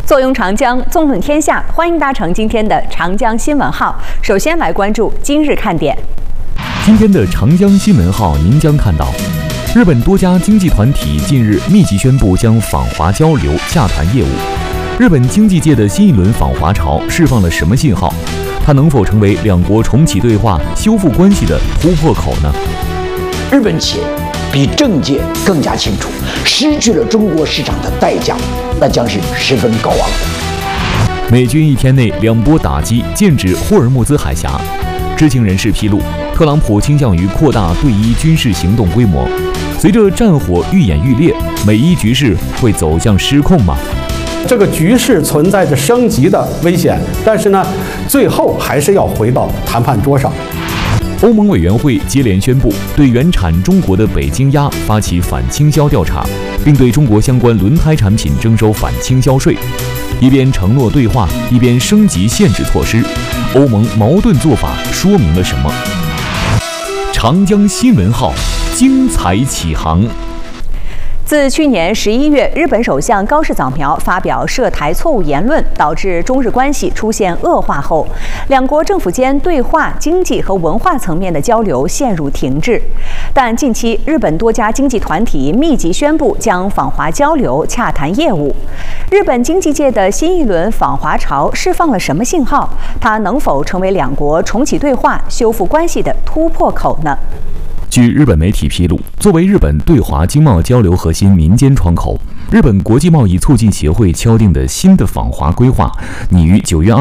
坐拥长江，纵论天下，欢迎搭乘今天的长江新闻号。首先来关注今日看点。 今天的长江新闻号，您将看到，日本多家经济团体近日密集宣布将访华交流、洽谈业务。日本经济界的新一轮访华潮释放了什么信号？它能否成为两国重启对话、修复关系的突破口呢？ 日本企业比政界更加清楚，失去了中国市场的代价，那将是十分高昂的。 美军一天内2波打击剑指霍尔木兹海峡。知情人士披露，特朗普倾向于扩大对伊军事行动规模。随着战火愈演愈烈，美伊局势会走向失控吗？ 这个局势存在着升级的危险，但是呢，最后还是要回到谈判桌上。 欧盟委员会接连宣布对原产中国的北京鸭发起反倾销调查，并对中国相关轮胎产品征收反倾销税。一边承诺对话，一边升级限制措施，欧盟矛盾做法说明了什么？长江新闻号精彩启航。 自去年11月，日本首相高市早苗发表涉台错误言论，导致中日关系出现恶化后，两国政府间对话、经济和文化层面的交流陷入停滞。但近期，日本多家经济团体密集宣布将访华交流、洽谈业务。日本经济界的新一轮访华潮释放了什么信号？它能否成为两国重启对话、修复关系的突破口呢？ 据日本媒体披露，作为日本对华经贸交流核心民间窗口，日本国际贸易促进协会敲定的新的访华规划拟于9月